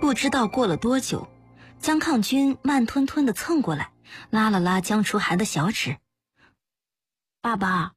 不知道过了多久，江抗军慢吞吞地蹭过来，拉了拉江楚寒的小指。爸爸，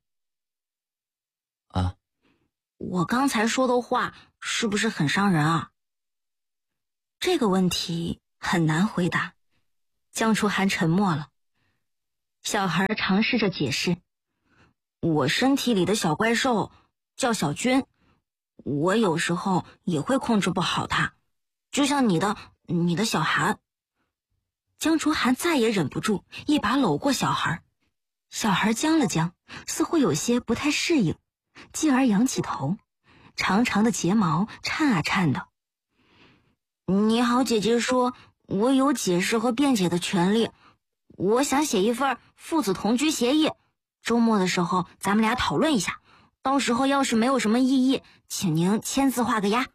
我刚才说的话是不是很伤人啊？这个问题很难回答，江楚寒沉默了。小孩尝试着解释，我身体里的小怪兽叫小军，我有时候也会控制不好它，就像你的小寒。江楚寒再也忍不住，一把搂过小孩。小孩僵了僵，似乎有些不太适应，继而仰起头，长长的睫毛颤啊颤的。你好，姐姐说我有解释和辩解的权利，我想写一份父子同居协议，周末的时候咱们俩讨论一下，到时候要是没有什么异议，请您签字画个押。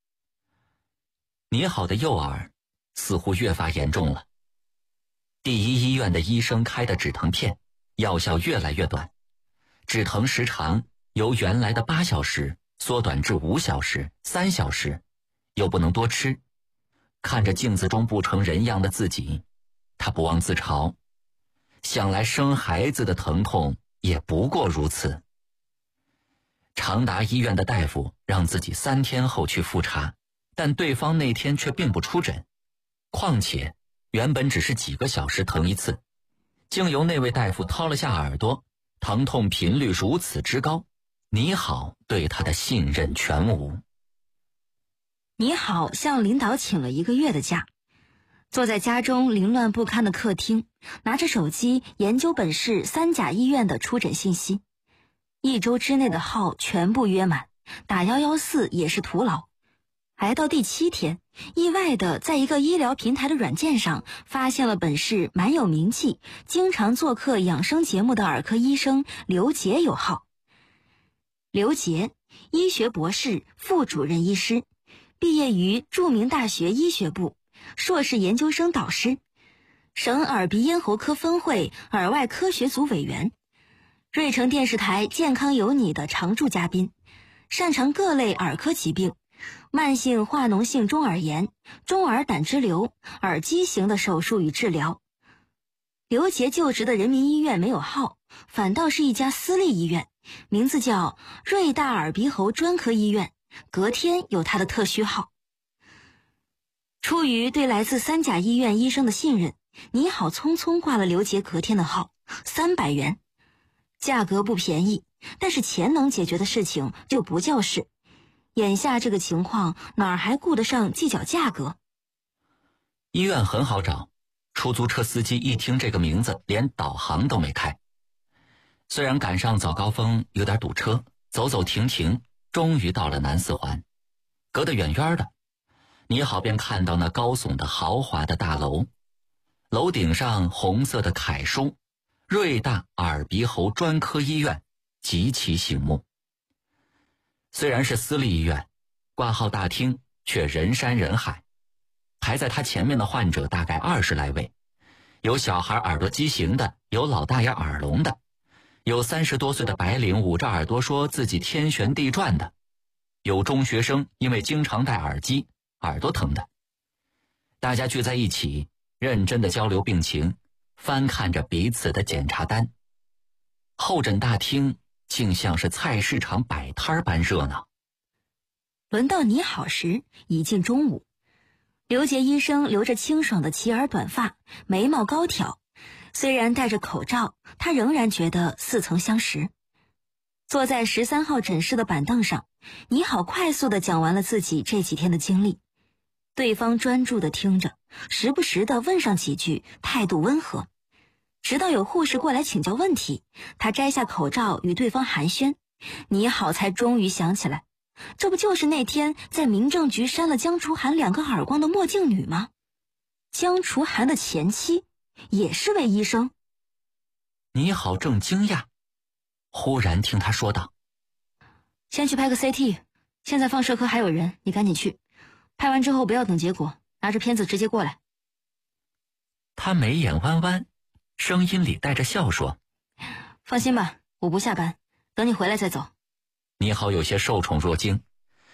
你好的右耳似乎越发严重了。第一医院的医生开的止疼片，药效越来越短，止疼时长由原来的8小时缩短至5小时、3小时，又不能多吃。看着镜子中不成人样的自己，他不忘自嘲，想来生孩子的疼痛也不过如此。长达医院的大夫让自己3天后去复查，但对方那天却并不出诊，况且原本只是几个小时疼一次，竟由那位大夫掏了下耳朵，疼痛频率如此之高，你好对他的信任全无。 你好向领导请了1个月的假，坐在家中凌乱不堪的客厅，拿着手机研究本市3甲医院的出诊信息。1周之内的号全部约满，打114也是徒劳。挨到第7天，意外的在一个医疗平台的软件上发现了本市蛮有名气、经常做客养生节目的耳科医生刘杰有号。刘杰，医学博士、副主任医师，毕业于著名大学医学部，硕士研究生导师，省耳鼻咽喉科分会耳外科学组委员，瑞城电视台健康有你的常驻嘉宾，擅长各类耳科疾病，慢性化脓性中耳炎、中耳胆汁瘤、耳畸形的手术与治疗。刘杰就职的人民医院没有号，反倒是一家私立医院，名字叫瑞大耳鼻喉专科医院，隔天有他的特需号。出于对来自3甲医院医生的信任，你好匆匆挂了刘杰隔天的号，300元。价格不便宜，但是钱能解决的事情就不叫事。眼下这个情况，哪儿还顾得上计较价格？ 医院很好找，出租车司机一听这个名字，连导航都没开。虽然赶上早高峰，有点堵车，走走停停，终于到了南四环。隔得远远的，你好便看到那高耸的豪华的大楼，楼顶上红色的楷书瑞大耳鼻喉专科医院，极其醒目。虽然是私立医院，挂号大厅却人山人海，排在他前面的患者大概20来位，有小孩耳朵畸形的，有老大爷耳聋的，有30多岁的白领捂着耳朵说自己天旋地转的，有中学生因为经常戴耳机耳朵疼的。大家聚在一起，认真的交流病情，翻看着彼此的检查单。候诊大厅竟像是菜市场摆摊般热闹。 轮到你好时，已近中午。刘杰医生留着清爽的齐耳短发，眉毛高挑，虽然戴着口罩，他仍然觉得似曾相识。坐在13号诊室的板凳上，你好快速地讲完了自己这几天的经历。对方专注地听着，时不时地问上几句，态度温和。直到有护士过来请教问题，他摘下口罩与对方寒暄，你好才终于想起来，这不就是那天在民政局扇了江楚寒2个耳光的墨镜女吗？江楚寒的前妻也是位医生。 你好正惊讶，忽然听他说道： 先去拍个 CT， 现在放射科还有人，你赶紧去，拍完之后不要等结果，拿着片子直接过来。 他眉眼弯弯，声音里带着笑说： 放心吧，我不下班，等你回来再走。 你好有些受宠若惊，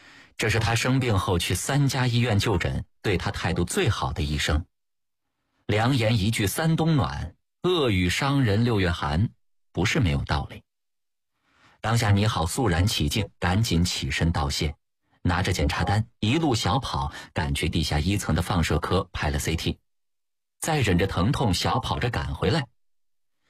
这是他生病后去3家医院就诊，对他态度最好的医生。良言一句3冬暖，恶语伤人6月寒，不是没有道理。当下倪好肃然起敬，赶紧起身道谢，拿着检查单一路小跑赶去地下1层的放射科拍了 CT， 再忍着疼痛小跑着赶回来，